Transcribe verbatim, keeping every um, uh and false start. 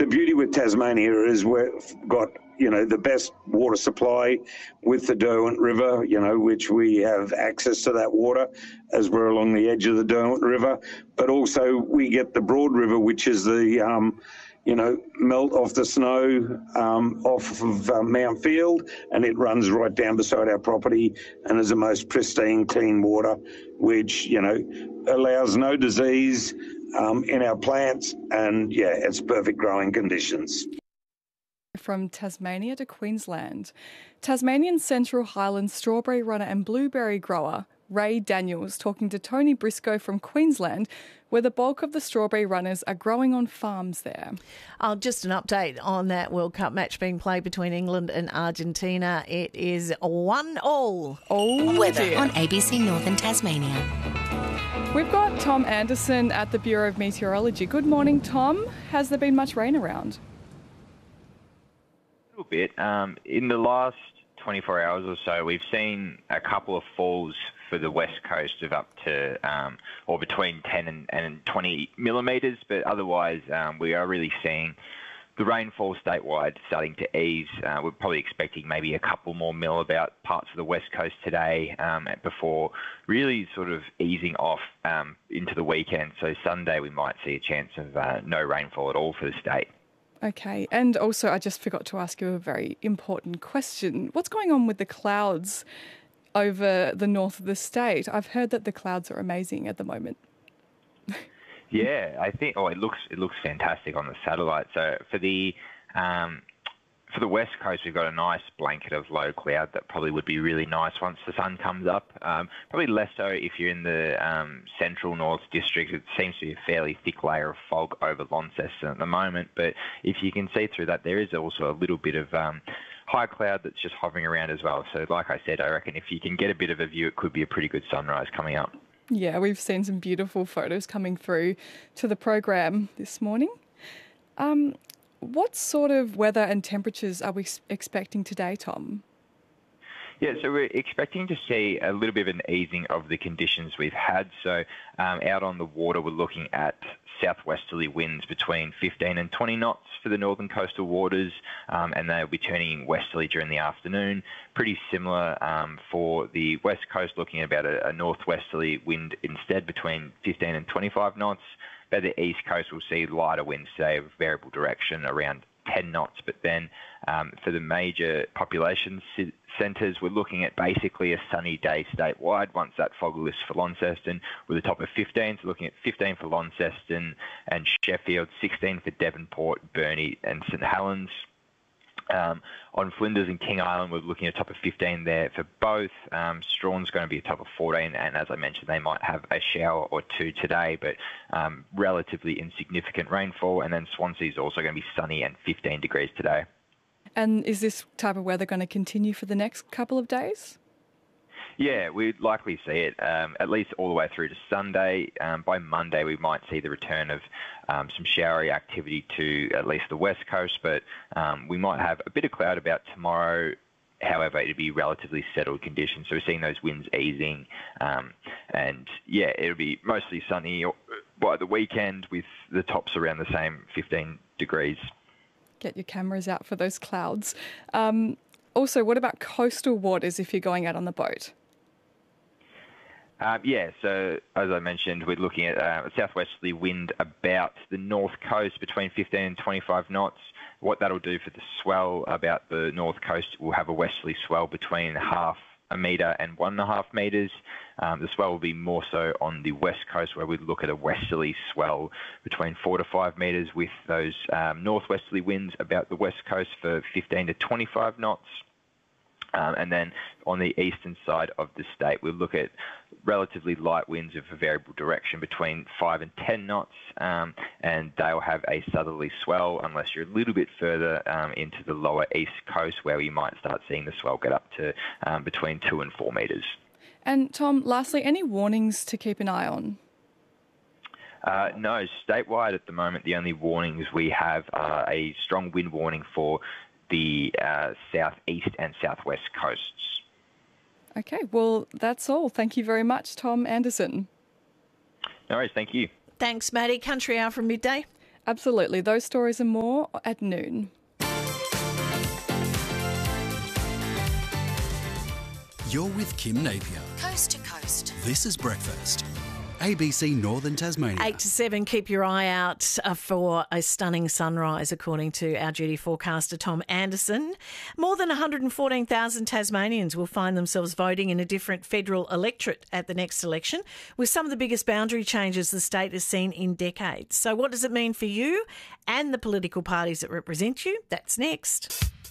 the beauty with Tasmania is we've got, you know, the best water supply with the Derwent River, you know, which we have access to that water as we're along the edge of the Derwent River. But also we get the Broad River, which is the, um, you know, melt off the snow um, off of uh, Mount Field, and it runs right down beside our property and is the most pristine, clean water, which, you know, allows no disease um, in our plants, and, yeah, it's perfect growing conditions. From Tasmania to Queensland, Tasmanian Central Highlands strawberry runner and blueberry grower Ray Daniels talking to Tony Briscoe from Queensland, where the bulk of the strawberry runners are growing on farms there. Oh, just an update on that World Cup match being played between England and Argentina. It is one all. Oh, Weather dear. on A B C Northern Tasmania. We've got Tom Anderson at the Bureau of Meteorology. Good morning, Tom. Has there been much rain around? A little bit. Um, in the last twenty-four hours or so, we've seen a couple of falls for the west coast of up to um, or between ten and, and twenty millimetres, but otherwise um, we are really seeing the rainfall statewide starting to ease. Uh, we're probably expecting maybe a couple more mil about parts of the west coast today um, before really sort of easing off um, into the weekend. So Sunday we might see a chance of uh, no rainfall at all for the state. Okay, and also I just forgot to ask you a very important question. What's going on with the clouds over the north of the state? I've heard that the clouds are amazing at the moment. Yeah, I think. Oh, it looks it looks fantastic on the satellite. So for the um, for the west coast, we've got a nice blanket of low cloud that probably would be really nice once the sun comes up. Um, probably less so if you're in the um, central north district. It seems to be a fairly thick layer of fog over Launceston at the moment. But if you can see through that, there is also a little bit of um, high cloud that's just hovering around as well. So like I said, I reckon if you can get a bit of a view, it could be a pretty good sunrise coming up. Yeah, we've seen some beautiful photos coming through to the program this morning. Um, what sort of weather and temperatures are we expecting today, Tom? Yeah, so we're expecting to see a little bit of an easing of the conditions we've had. So um, out on the water, we're looking at southwesterly winds between fifteen and twenty knots for the northern coastal waters, um, and they'll be turning westerly during the afternoon. Pretty similar um, for the west coast, looking at about a, a northwesterly wind instead between fifteen and twenty-five knots. By the east coast, we'll see lighter winds today of variable direction around ten knots, but then um, for the major population c- centres, we're looking at basically a sunny day statewide once that fog lifts for Launceston with a top of fifteen. So looking at fifteen for Launceston and Sheffield, sixteen for Devonport, Burnie and St Helens. Um, on Flinders and King Island, we're looking at a top of fifteen there for both. Um, Strawn's going to be a top of fourteen, and as I mentioned, they might have a shower or two today, but um, relatively insignificant rainfall. And then Swansea's also going to be sunny and fifteen degrees today. And is this type of weather going to continue for the next couple of days? Yeah, we'd likely see it um, at least all the way through to Sunday. Um, by Monday, we might see the return of um, some showery activity to at least the west coast, but um, we might have a bit of cloud about tomorrow. However, it'll be relatively settled conditions. So we're seeing those winds easing. Um, and, yeah, it'll be mostly sunny by the weekend with the tops around the same fifteen degrees. Get your cameras out for those clouds. Um, also, what about coastal waters if you're going out on the boat? Um, yeah, so as I mentioned, we're looking at uh, a southwesterly wind about the north coast between fifteen and twenty-five knots. What that'll do for the swell about the north coast, we'll have a westerly swell between half a metre and one and a half metres. Um, the swell will be more so on the west coast, where we'd look at a westerly swell between four to five metres with those um, northwesterly winds about the west coast for fifteen to twenty-five knots. Um, and then on the eastern side of the state, we'll look at relatively light winds of a variable direction between five and ten knots, um, and they'll have a southerly swell unless you're a little bit further um, into the lower east coast, where we might start seeing the swell get up to um, between two and four metres. And Tom, lastly, any warnings to keep an eye on? Uh, no, statewide at the moment, the only warnings we have are a strong wind warning for the uh, southeast and southwest coasts. Okay, well, that's all. Thank you very much, Tom Anderson. No worries, thank you. Thanks, Maddie. Country Hour from midday. Absolutely. Those stories and more at noon. You're with Kim Napier. Coast to coast. This is Breakfast. A B C Northern Tasmania. Eight to seven, keep your eye out uh, for a stunning sunrise, according to our duty forecaster, Tom Anderson. More than one hundred fourteen thousand Tasmanians will find themselves voting in a different federal electorate at the next election, with some of the biggest boundary changes the state has seen in decades. So what does it mean for you and the political parties that represent you? That's next.